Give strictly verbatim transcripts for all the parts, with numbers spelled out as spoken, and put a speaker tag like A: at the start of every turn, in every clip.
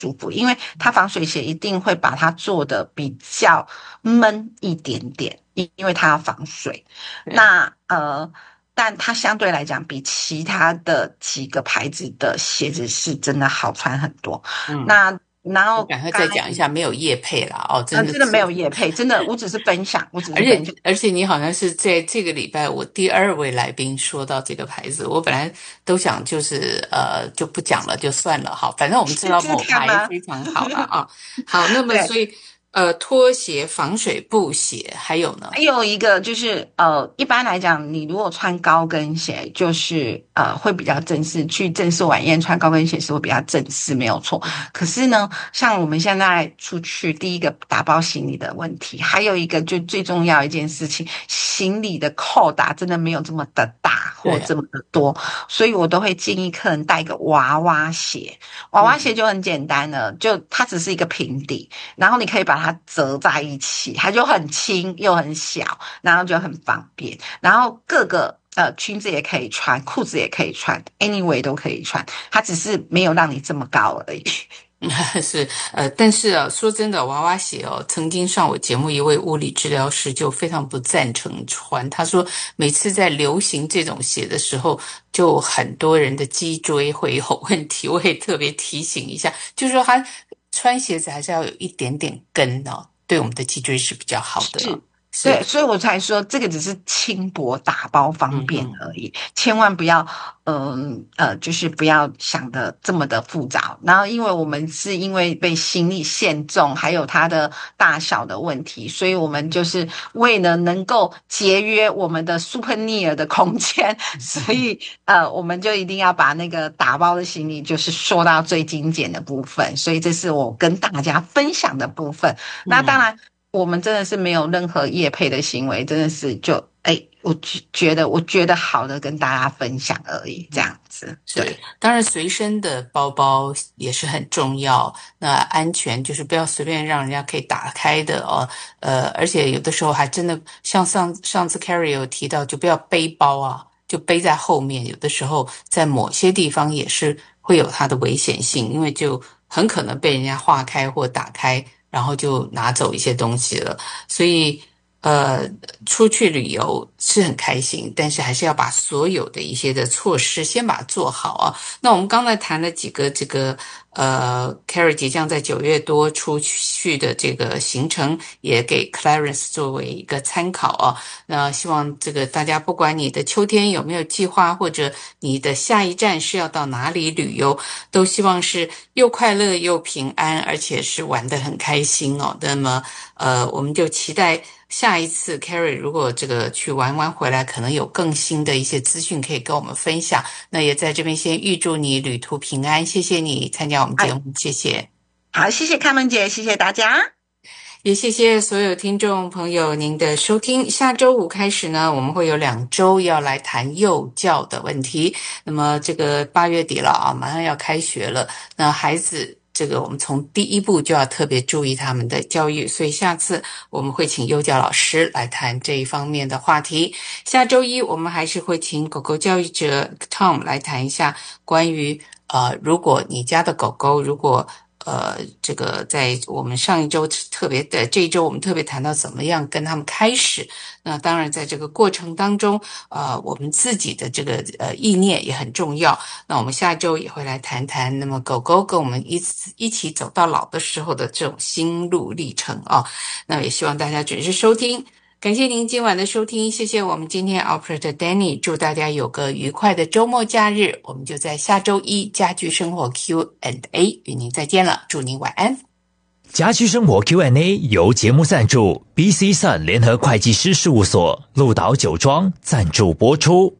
A: 舒服，因为它防水鞋一定会把它做的比较闷一点点，因因为它要防水。那呃，但它相对来讲比其他的几个牌子的鞋子是真的好穿很多。
B: 嗯，
A: 那然后
B: 赶快再讲一下，没有业配啦哦，真
A: 嗯、呃，
B: 的是。
A: 真的没有业配，真的我只是分享，我只
B: 而且
A: 是分享。
B: 而且你好像是在这个礼拜我第二位来宾说到这个牌子，我本来都想就是呃就不讲了就算了，好，反正我们知道
A: 试试
B: 某牌
A: 看吗？
B: 非常好了啊。好，那么
A: 对，
B: 所以呃拖鞋、防水布鞋还有呢？
A: 还有一个就是呃，一般来讲，你如果穿高跟鞋，就是呃会比较正式，去正式晚宴穿高跟鞋是会比较正式，没有错。可是呢，像我们现在出去，第一个打包行李的问题，还有一个就最重要一件事情，行李的扣打真的没有这么的大或
B: 对，
A: 这么的多，所以我都会建议客人带一个娃娃鞋。娃娃鞋
B: 嗯，
A: 就很简单了，就它只是一个平底。然后你可以把它折在一起，它就很轻又很小，然后就很方便。然后各个呃裙子也可以穿，裤子也可以穿，anyway 都可以穿，它只是没有让你这么高而已。
B: 是呃，但是啊，说真的，娃娃鞋哦，曾经上我节目一位物理治疗师就非常不赞成穿，他说每次在流行这种鞋的时候，就很多人的脊椎会有问题。我也特别提醒一下，就是说他穿鞋子还是要有一点点跟哦，对我们的脊椎是比较好的哦。
A: 是，
B: 是，
A: 对，所以我才说这个只是轻薄打包方便
B: 嗯哼。
A: 而已，千万不要，嗯呃，就是不要想的这么的复杂。然后，因为我们是因为被行李限重，还有它的大小的问题，所以我们就是为了能够节约我们的 souvenir 的空间，所以呃，我们就一定要把那个打包的行李就是缩到最精简的部分。所以这是我跟大家分享的部分。那当
B: 嗯。
A: 然。我们真的是没有任何业配的行为，真的是就哎，我觉得我觉得好的跟大家分享而已，这样子。对，
B: 是，当然随身的包包也是很重要。那安全就是不要随便让人家可以打开的哦。呃，而且有的时候还真的像上上次 Carrie 有提到，就不要背包啊，就背在后面。有的时候在某些地方也是会有它的危险性，因为就很可能被人家划开或打开，然后就拿走一些东西了。所以。呃，出去旅游是很开心，但是还是要把所有的一些的措施先把它做好啊。那我们刚才谈了几个这个呃，Carrie 即将在九月多出去的这个行程，也给 Clarence 作为一个参考啊。那希望这个大家不管你的秋天有没有计划，或者你的下一站是要到哪里旅游，都希望是又快乐又平安，而且是玩得很开心哦。那么呃，我们就期待。下一次 Carrie 如果这个去玩玩回来，可能有更新的一些资讯可以跟我们分享。那也在这边先预祝你旅途平安，谢谢你参加我们节
A: 哎，
B: 目，谢谢。
A: 好，谢谢开门姐，谢谢大家。
B: 也谢谢所有听众朋友您的收听。下周五开始呢，我们会有两周要来谈幼教的问题。那么这个八月底了啊，马上要开学了，那孩子。这个我们从第一步就要特别注意他们的教育，所以下次我们会请幼教老师来谈这一方面的话题。下周一我们还是会请狗狗教育者 Tom 来谈一下关于呃，如果你家的狗狗如果呃，这个在我们上一周特别的这一周，我们特别谈到怎么样跟他们开始。那当然，在这个过程当中，呃，我们自己的这个呃意念也很重要。那我们下周也会来谈谈，那么狗狗跟我们一起一起走到老的时候的这种心路历程啊。那也希望大家准时收听。感谢您今晚的收听，谢谢我们今天 Operator Danny， 祝大家有个愉快的周末假日，我们就在下周一家居生活 Q and A 与您再见了，祝您晚安。
C: 家居生活 Q and A 由节目赞助 B C Sun 联合会计师事务所鹿岛酒庄赞助播出。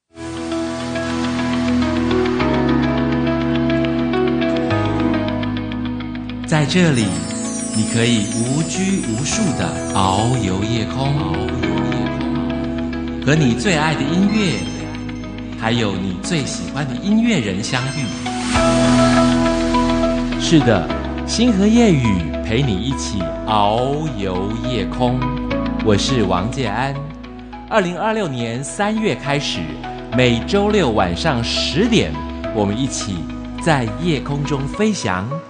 D: 在这里你可以无拘无束地遨游夜空，和你最爱的音乐，还有你最喜欢的音乐人相遇。是的，星河夜雨陪你一起遨游夜空。我是王建安。二零二六年三月开始，每周六晚上十点，我们一起在夜空中飞翔。